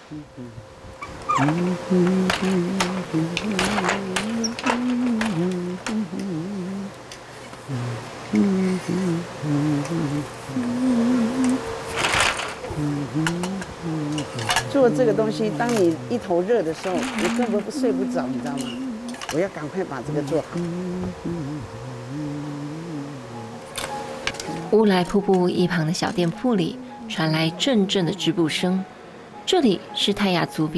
做这个东西，当你一头热的时候，你根本睡不着，你知道吗？我要赶快把这个做好。 乌来瀑布一旁的小店铺里传来阵阵的织布声，这里是泰雅族